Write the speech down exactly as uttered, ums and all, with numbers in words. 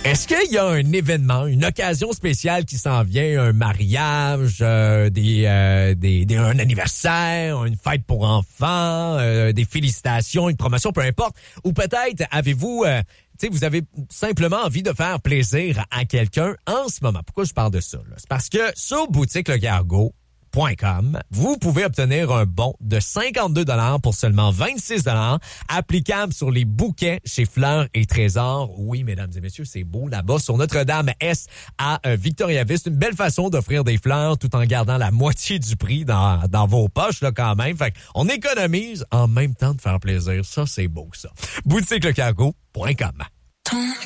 Est-ce qu'il y a un événement, une occasion spéciale qui s'en vient, un mariage, euh, des, euh, des, des, un anniversaire, une fête pour enfants, euh, des félicitations, une promotion, peu importe, ou peut-être avez-vous, euh, tu sais, vous avez simplement envie de faire plaisir à quelqu'un en ce moment. Pourquoi je parle de ça? Là? C'est parce que sur boutique le cargo point com, vous pouvez obtenir un bon de cinquante-deux dollars pour seulement vingt-six dollars, applicable sur les bouquets chez Fleurs et Trésors. Oui, mesdames et messieurs, c'est beau là-bas sur Notre-Dame-Est à euh, Victoriaville. C'est une belle façon d'offrir des fleurs tout en gardant la moitié du prix dans, dans vos poches là quand même. Fait qu'on économise en même temps de faire plaisir. Ça, c'est beau ça. boutique le cargo point com.